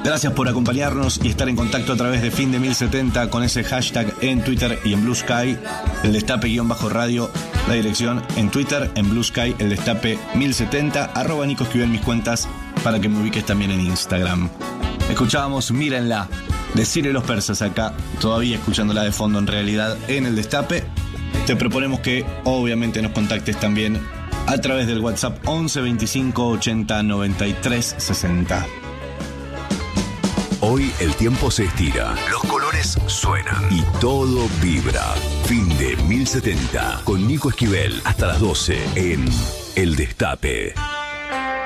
Gracias por acompañarnos y estar en contacto a través de Fin de 1070 con ese hashtag en Twitter y en Blue Sky, el Destape_radio, la dirección en Twitter, en Blue Sky, el Destape 1070, @Nico Esquivel mis cuentas para que me ubiques también en Instagram. Escuchábamos Mírenla, de Ciro y los Persas acá, todavía escuchándola de fondo en realidad en el Destape. Te proponemos que obviamente nos contactes también a través del WhatsApp 11 25 80 93 60. Hoy el tiempo se estira, los colores suenan y todo vibra. Fin de 1070 con Nico Esquivel hasta las 12 en El Destape.